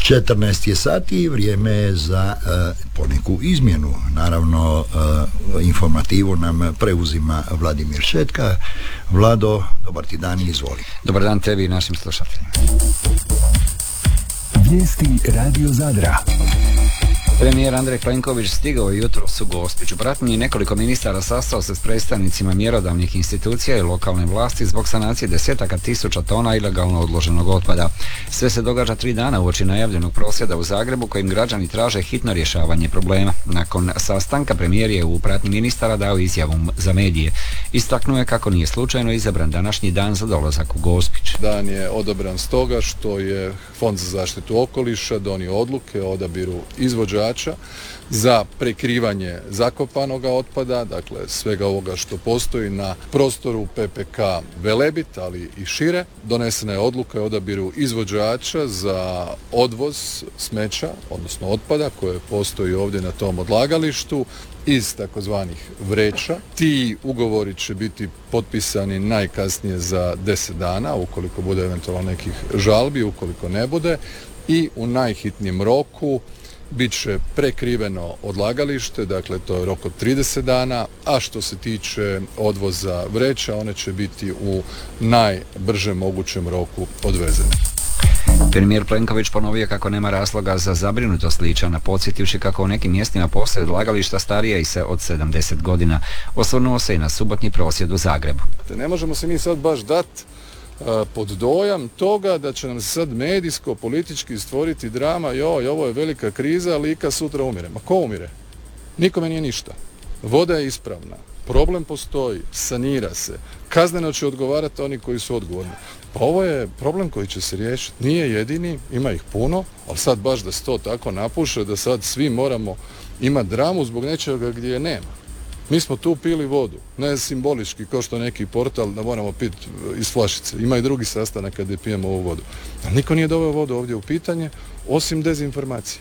14 je sati i vrijeme je za poneku izmjenu. Naravno, informativu nam preuzima Vladimir Šetka. Vlado, dobar ti dan i izvoli. Dobar dan tebi i našim slušateljima. Vijesti Radio Zadra. Premijer Andrej Plenković stigao je jutros u Gospić. U pratnji nekoliko ministara sastao se s predstavnicima mjerodavnih institucija i lokalne vlasti zbog sanacije desetaka tisuća tona ilegalno odloženog otpada. Sve se događa 3 dana uoči najavljenog prosvjeda u Zagrebu kojim građani traže hitno rješavanje problema. Nakon sastanka premijer je u pratnji ministara dao izjavu za medije. Istaknuo je kako nije slučajno izabran današnji dan za dolazak u Gospić. Dan je odabran stoga što je Fond za zaštitu okoliša donio odluke o odabiru izvođača za prekrivanje zakopanog otpada, dakle svega ovoga što postoji na prostoru PPK Velebit, ali i šire. Donesena je odluka o odabiru izvođača za odvoz smeća, odnosno otpada koje postoji ovdje na tom odlagalištu iz takozvanih vreća. Ti ugovori će biti potpisani najkasnije za 10 dana, ukoliko bude eventualno nekih žalbi, ukoliko ne bude, i u najhitnijem roku bit će prekriveno odlagalište, dakle to je rok od 30 dana, a što se tiče odvoza vreća, one će biti u najbržem mogućem roku odvezene. Premijer Plenković ponovio kako nema razloga za zabrinutost Ličana, podsjetivši kako u nekim mjestima postoje odlagališta starija i se od 70 godina. Osvrnuo se i na subotnji prosvjed u Zagrebu. Ne možemo se mi sad baš dati pod dojam toga da će nam sad medijsko, politički stvoriti drama, joj, ovo je velika kriza, Lika sutra umire. Ma ko umire? Nikome nije ništa. Voda je ispravna, problem postoji, sanira se, kazneno će odgovarati oni koji su odgovorni. Pa ovo je problem koji će se riješiti. Nije jedini, ima ih puno, ali sad baš da se to tako napuše, da sad svi moramo imati dramu zbog nečega gdje je nema. Mi smo tu pili vodu, ne simbolički kao što neki portal da moramo piti iz flašice. Ima i drugi sastanak kada pijemo ovu vodu. Ali niko nije doveo vodu ovdje u pitanje, osim dezinformacije.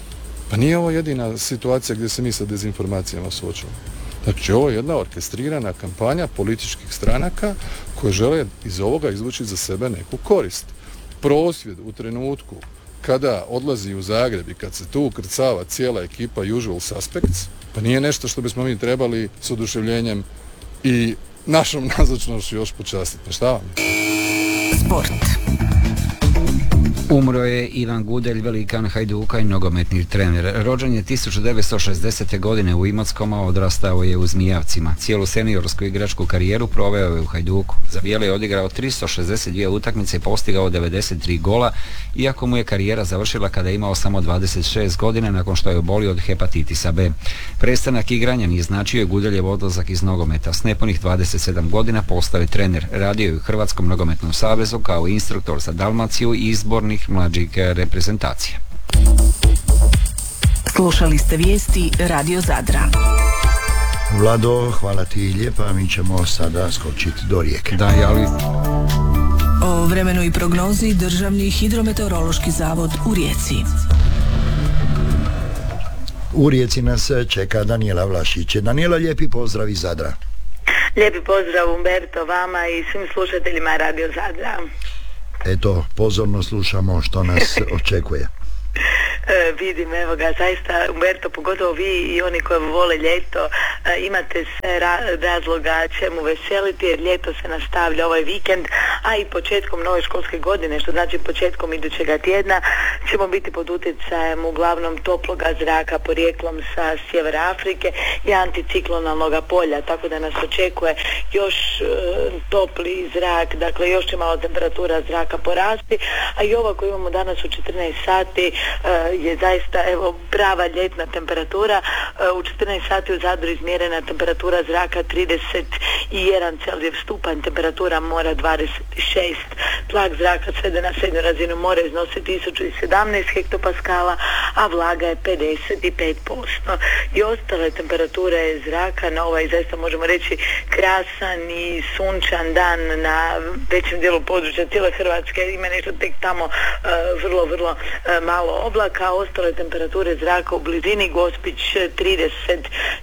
Pa nije ovo jedina situacija gdje se mi sa dezinformacijama suočavamo. Znači, ovo je jedna orkestrirana kampanja političkih stranaka koje žele iz ovoga izvući za sebe neku korist. Prosvjed u trenutku kada odlazi u Zagreb i kad se tu ukrcava cijela ekipa Usual Suspects, pa nije nešto što bismo mi trebali s oduševljenjem i našom nazočnošću još počastiti. Pa šta vam? Sport. Umro je Ivan Gudelj, velikan Hajduka i nogometni trener. Rođen je 1960. godine u Imotskom, a odrastao je u Zmijavcima. Cijelu seniorsku igračku karijeru proveo je u Hajduku. Za bijele je odigrao 362 utakmice i postigao 93 gola, iako mu je karijera završila kada je imao samo 26 godina nakon što je obolio od hepatitisa B. Prestanak igranja nije značio Gudeljev odlazak iz nogometa. S nepunih 27 godina postao je trener. Radio je u Hrvatskom nogometnom savezu kao instruktor za Dalmaciju i izbornih mlađih reprezentacija. Slušali ste vijesti Radio Zadra. Vlado, hvala ti lijepa, mi ćemo sada skočiti do Rijeke. Da, ali... O vremenu i prognozi Državni hidrometeorološki zavod u Rijeci. U Rijeci nas čeka Danijela Vlašić. Danijela, lijepi pozdrav iz Zadra. Lijepi pozdrav Umberto vama i svim slušateljima Radio Zadra. Eto, pozorno slušamo što nas očekuje. Vidim, evo ga, zaista Umberto, pogotovo vi i oni koji vole ljeto, imate se razloga čemu veseliti, jer ljeto se nastavlja ovaj vikend, a i početkom nove školske godine, što znači početkom idućega tjedna, ćemo biti pod utjecajem uglavnom toploga zraka porijeklom sa sjevera Afrike i anticiklonalnog polja, tako da nas očekuje još topli zrak, dakle još će malo temperatura zraka porasti, a i ova koju imamo danas u 14 sati je zaista evo prava ljetna temperatura. U 14 sati u Zadru izmjerena temperatura zraka 31 Celzijev stupanj, temperatura mora 26, tlak zraka svede na srednju razinu mora iznosi 1017 hektopaskala, a vlaga je 55%. I ostale temperature zraka na ovaj zaista možemo reći krasan i sunčan dan na većem dijelu područja cijele Hrvatske, ima nešto tek tamo vrlo malo oblaka, ostale temperature zraka u blizini Gospić 30,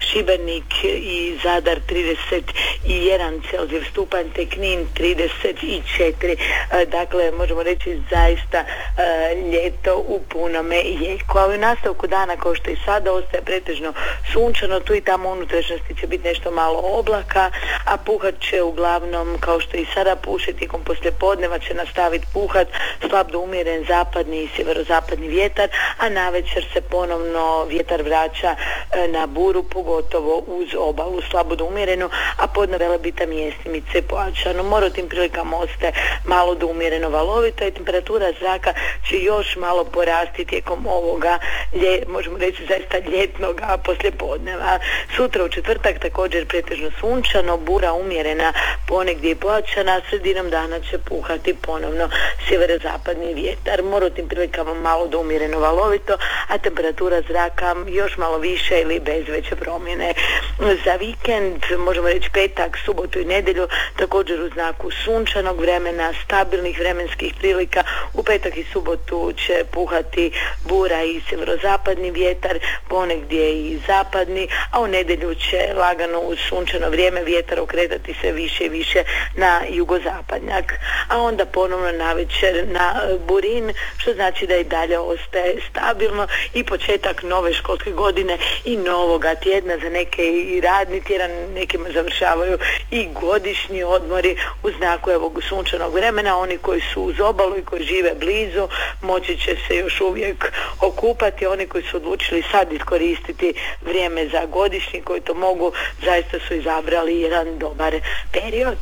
Šibenik i Zadar 31 Celzijev stupanj, te Knin 31 4. Dakle, možemo reći zaista ljeto u punome jeku. A u nastavku dana, kao što i sada, ostaje pretežno sunčano, tu i tamo u unutrašnjosti će biti nešto malo oblaka, a puhat će uglavnom, kao što i sada puše, tijekom poslijepodneva će nastaviti puhat slab do umjeren zapadni i sjeverozapadni vjetar, a navečer se ponovno vjetar vraća na buru, pogotovo uz obalu slabo do umjerenu, a pod Velebita mjestimice pojačano. More u tim prilikama ostaje malo do umjereno valovito i temperatura zraka će još malo porasti tijekom ovoga, možemo reći zaista ljetnog poslijepodneva. Sutra u četvrtak također pretežno sunčano, bura umjerena, ponegdje i pojačana, sredinom dana će puhati ponovno sjeverozapadni vjetar. More u tim prilikama malo do umjereno valovito, a temperatura zraka još malo više ili bez veće promjene. Za vikend, možemo reći petak, subotu i nedjelju, također u znaku sunčanog vremena, stabilnih vremenskih prilika. U petak i subotu će puhati bura i sjeverozapadni vjetar, ponegdje i zapadni, a u nedjelju će lagano uz sunčano vrijeme vjetar okretati se više i više na jugozapadnjak, a onda ponovno navečer na burin, što znači da i dalje ostaje stabilno i početak nove školske godine i novoga tjedna. Za neke i radni tjedan, nekima završavaju i godišnji odmori u znaku ovog sunčanog vremena. Oni koji su uz obalu i koji žive blizu moći će se još uvijek okupati. Oni koji su odlučili sad iskoristiti vrijeme za godišnji, koji to mogu, zaista su izabrali jedan dobar period.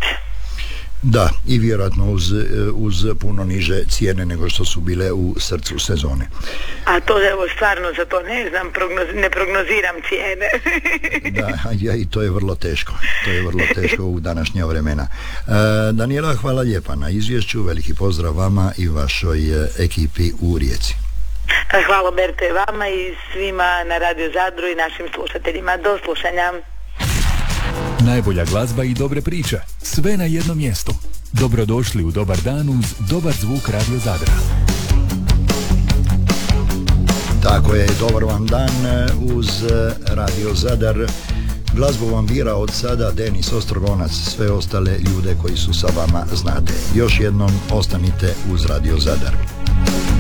Da, i vjerojatno uz puno niže cijene nego što su bile u srcu sezone. A to evo stvarno za to ne znam, ne prognoziram cijene. Da, i to je vrlo teško. To je vrlo teško u današnja vremena. Daniela, hvala lijepa na izvješću, veliki pozdrav vama i vašoj ekipi u Rijeci. Hvala Berte vama i svima na Radio Zadru i našim slušateljima. Do slušanja. Najbolja glazba i dobre priče, sve na jednom mjestu. Dobrodošli u dobar dan uz dobar zvuk Radio Zadra. Tako je, dobar vam dan uz Radio Zadar. Glazbu vam bira od sada Denis Ostrogonac, sve ostale ljude koji su sa vama znate. Još jednom ostanite uz Radio Zadar.